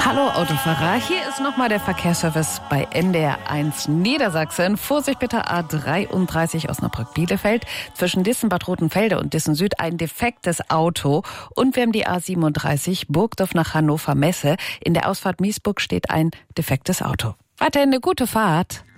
Hallo Autofahrer, hier ist nochmal der Verkehrsservice bei NDR1 Niedersachsen. Vorsicht bitte, A33 Osnabrück-Bielefeld. Zwischen Dissen-Bad Rotenfelde und Dissen-Süd ein defektes Auto. Und wir haben die A37 Burgdorf nach Hannover-Messe. In der Ausfahrt Miesburg steht ein defektes Auto. Weiterhin eine gute Fahrt.